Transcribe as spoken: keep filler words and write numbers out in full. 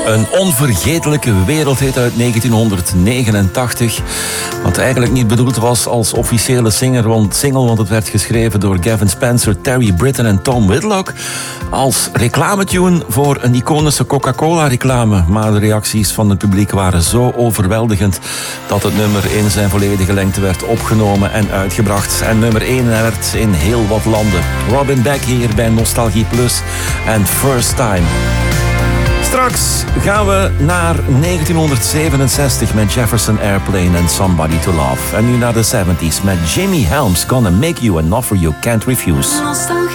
Een onvergetelijke wereldhit uit negentienhonderdnegenentachtig. Wat eigenlijk niet bedoeld was als officiële singer, want, single, want het werd geschreven door Gavin Spencer, Terry Britten en Tom Whitlock. Als reclametune voor een iconische Coca-Cola-reclame. Maar de reacties van het publiek waren zo overweldigend dat het nummer in zijn volledige lengte werd opgenomen en uitgebracht. En nummer één werd in heel wat landen. Robin Beck hier bij Nostalgie Plus en First Time. Straks gaan we naar negentienhonderdzevenenzestig met Jefferson Airplane en Somebody to Love. En nu naar de zeventig met Jimmy Helms, Gonna Make You an Offer You Can't Refuse.